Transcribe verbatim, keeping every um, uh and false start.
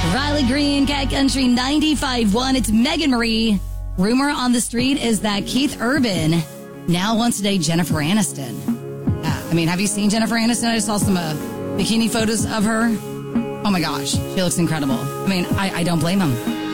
Riley Green, Cat Country ninety-five point one. It's Megan Marie. Rumor on the street is that Keith Urban now wants to date Jennifer Aniston. Yeah, I mean, have you seen Jennifer Aniston? I just saw some uh, bikini photos of her. Oh my gosh, she looks incredible. I mean, I, I don't blame him.